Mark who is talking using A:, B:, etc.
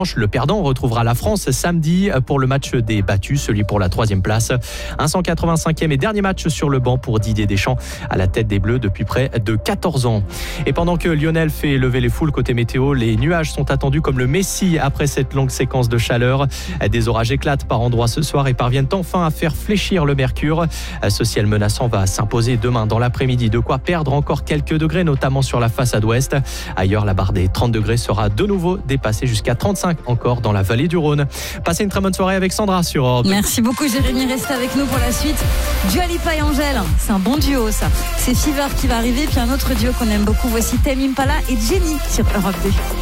A: Le perdant retrouvera la France samedi pour le match des battus, celui pour la 3e place. Un 185e et dernier match sur le banc pour Didier Deschamps à la tête des Bleus depuis près de 14 ans. Et pendant que Lionel fait lever les foules côté météo, les nuages sont attendus comme le Messie après cette longue séquence de chaleur. Des orages éclatent par endroits ce soir et parviennent enfin à faire fléchir le mercure. Ce ciel menaçant va s'imposer demain dans l'après-midi, de quoi perdre encore quelques degrés, notamment sur la façade ouest. Ailleurs, la barre des 30 degrés sera de nouveau dépassée jusqu'à 35 encore dans la vallée du Rhône. Passez une très bonne soirée avec Sandra sur Europe 2.
B: Merci beaucoup Jérémy, restez avec nous pour la suite. Dua Lipa et Angèle, c'est un bon duo ça. C'est Fever qui va arriver, puis un autre duo qu'on aime beaucoup, voici Tame Impala et Jenny sur Europe 2.